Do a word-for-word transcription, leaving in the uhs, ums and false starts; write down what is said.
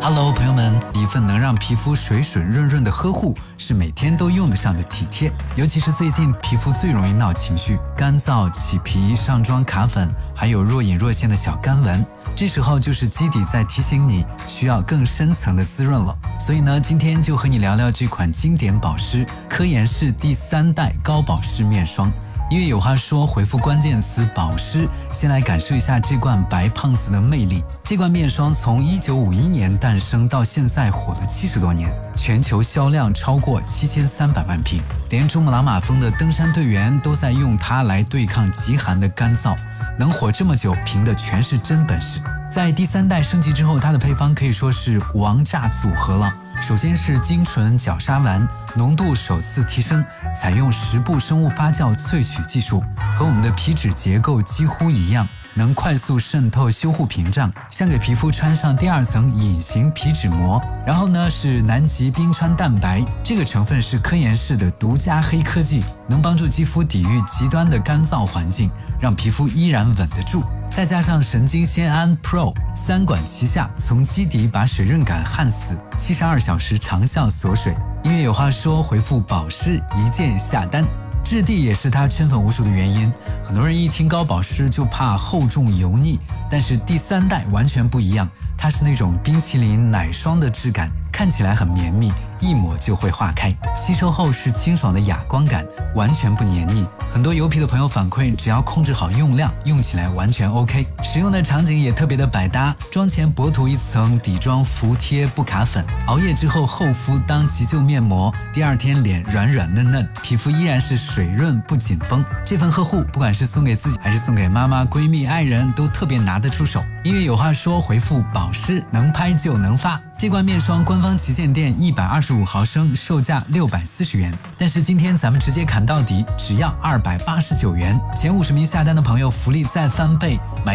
Hello， 朋友们，一份能让皮肤水水润润的呵护，是每天都用得上的体贴。尤其是最近皮肤最容易闹情绪，干燥、起皮、上妆卡粉，还有若隐若现的小干纹。这时候就是基底在提醒你需要更深层的滋润了。所以呢，今天就和你聊聊这款经典保湿科颜氏第三代高保湿面霜。因为有话说，回复关键词保湿，先来感受一下这罐白胖子的魅力。这罐面霜从一九五一年诞生到现在火了七十多年，全球销量超过七千三百万瓶，连珠穆朗玛峰的登山队员都在用它来对抗极寒的干燥。能火这么久，凭的全是真本事。在第三代升级之后，它的配方可以说是王炸组合了。首先是精纯角鲨烷，浓度首次提升，采用十步生物发酵萃取技术，和我们的皮脂结构几乎一样，能快速渗透修护屏障，像给皮肤穿上第二层隐形皮脂膜。然后呢是南极冰川蛋白，这个成分是科颜氏的独家黑科技，能帮助肌肤抵御极端的干燥环境，让皮肤依然稳得住。再加上神经酰胺 Pro， 三管齐下，从基底把水润感焊死，七十二小时长效锁水。因为有话说，回复保湿一键下单。质地也是它圈粉无数的原因。很多人一听高保湿就怕厚重油腻，但是第三代完全不一样，它是那种冰淇淋奶霜的质感，看起来很绵密，一抹就会化开，吸收后是清爽的哑光感，完全不黏腻。很多油皮的朋友反馈，只要控制好用量，用起来完全 OK。 使用的场景也特别的百搭，妆前薄涂一层底妆服贴不卡粉，熬夜之后厚敷当急救面膜，第二天脸软软嫩嫩，皮肤依然是水润不紧绷。这份呵护不管是送给自己还是送给妈妈、闺蜜、爱人，都特别拿得出手。因为有话说，回复保湿能拍就能发。这罐面霜官方旗舰店一百二十五毫升，售价六百四十元，但是今天咱们直接砍到底，只要二百八十九元。前五十名下单的朋友福利再翻倍，买